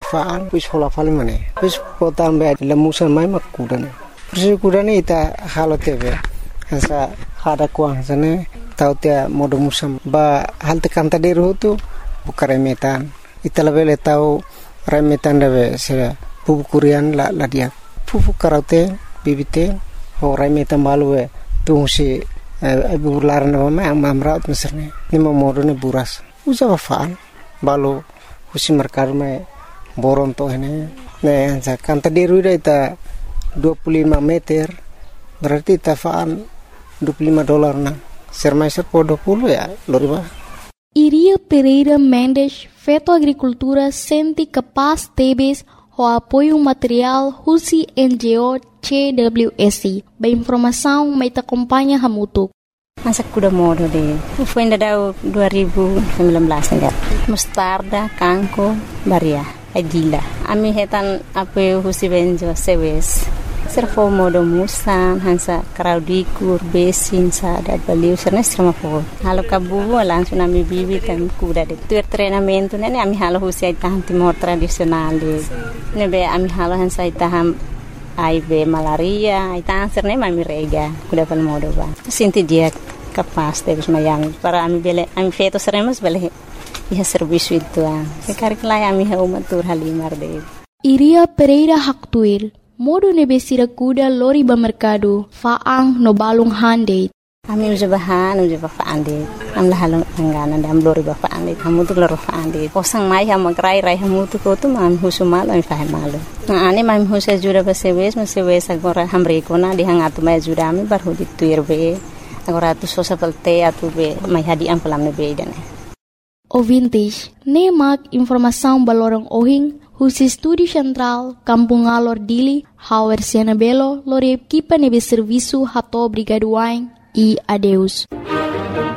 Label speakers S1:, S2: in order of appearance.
S1: faan wis hola fale mane wis potambe lemusan mai makudane persi kudane ita halotebe hansa hada kuang sana tautia modo musam ba halte kanta deru tu bukare metan ita lebele tau remetan debe se pupu kurian la dia pupu karate bibite ho remetan balue tu si bular na ma amraut meserne ni modo ne buras usa faan balu husi merkar me boron to hene ne hansa kanta deru ita 25 meter berarti tafaan $25 na sermaiser po 20 ya loriba.
S2: Iria Pereira Mendes, Feto Agricultura senti capaz tebes o apoio material Husi NGO CWSI. Ba informação mai te acompanha hamutuk.
S3: Masa kuda modo de. Foi ainda da 2019 ainda. Mostarda, kanko, baria, adila. Ami hetan apoio Husi NGO sewes. Servo modo musan hansa kraudikur besin sada baliu serna strama po halo kabu langsung ami bibi tam kuda de tuer treinamento nene ami halo husi taham timor tradisional de nebe ami halo hansa taham aibe malaria itang serne ami rega kuda pal modo ba sinti dia kapas de mayang para ami bele ami feto seremos bele ia serviço itu ke karikla ami ha umatur halimar de
S2: Iria Pereira Haktuil modo nebesira kuda lori ba merkado faang no balung hande.
S3: Ami uja faang de. Am lahalong anggana dam lori ba faang de. Kamu tu lori faang de. Osang mai ham magrai rai hamu tu ko tu mam husumal am faham malu. Na ani mam husa jura ba sewes agora hamre ko na di hangatu mai jura ami bar hudi tuirbe. Agora tu sosa pelte atu be mai hadi am pelam ne be dane.
S2: Ouvintes, nemak informação balorong ohing Husi Studi Central, Kampung Alor Dili, Hauer Siena Belo, lori equipa nebe serviço hato brigaduain e adeus.